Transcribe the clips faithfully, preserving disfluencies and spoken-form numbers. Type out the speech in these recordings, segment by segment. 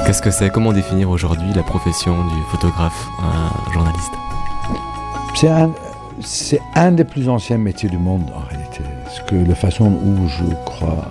Qu'est-ce que c'est? Comment définir aujourd'hui la profession du photographe, un journaliste? C'est un, c'est un des plus anciens métiers du monde en réalité. Parce que la façon où je crois,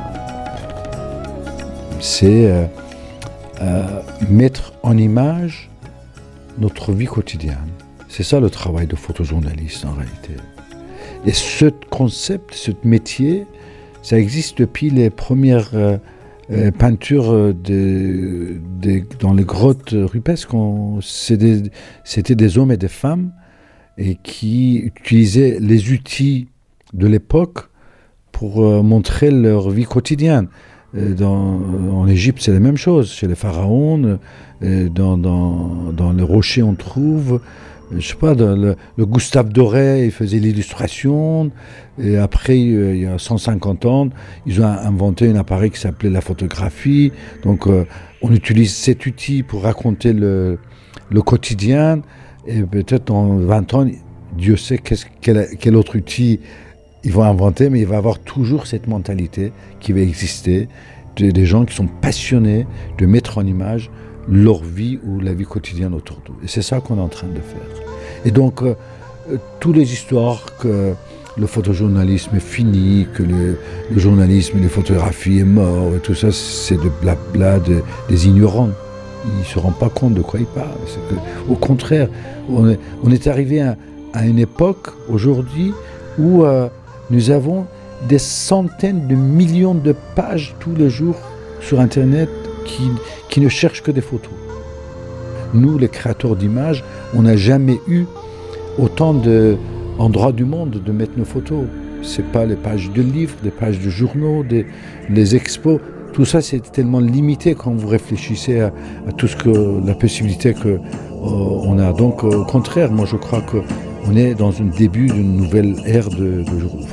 euh, c'est euh, euh, mettre en image notre vie quotidienne. C'est ça le travail de photojournaliste en réalité. Et ce concept, ce métier, ça existe depuis les premières euh, euh, peintures de, de, dans les grottes rupestres. On, c'est des, c'était des hommes et des femmes et qui utilisaient les outils de l'époque pour euh, montrer leur vie quotidienne. Euh, dans, en Égypte, c'est la même chose. Chez les pharaons, euh, dans, dans, dans les rochers, on trouve... Je sais pas, le, le Gustave Doré, il faisait l'illustration, et après, il y a cent cinquante ans, ils ont inventé un appareil qui s'appelait la photographie. Donc, euh, on utilise cet outil pour raconter le, le quotidien, et peut-être dans vingt ans, Dieu sait qu'est-ce, quel, quel autre outil ils vont inventer, mais il va y avoir toujours cette mentalité qui va exister, de, des gens qui sont passionnés de mettre en image leur vie ou la vie quotidienne autour d'eux. Et c'est ça qu'on est en train de faire. Et donc, euh, toutes les histoires que le photojournalisme est fini, que le, le journalisme et les photographies est mort, et tout ça, c'est de blabla de, des ignorants. Ils ne se rendent pas compte de quoi ils parlent. C'est que, au contraire, on est, on est arrivé à, à une époque, aujourd'hui, où euh, nous avons des centaines de millions de pages tous les jours sur Internet qui, qui ne cherchent que des photos. Nous, les créateurs d'images, on n'a jamais eu autant d'endroits du monde de mettre nos photos. Ce n'est pas les pages de livres, des pages de journaux, des, les expos. Tout ça, c'est tellement limité quand vous réfléchissez à, à tout ce que, la possibilité qu'on euh, a. Donc, au contraire, moi, je crois qu'on est dans un début d'une nouvelle ère de, de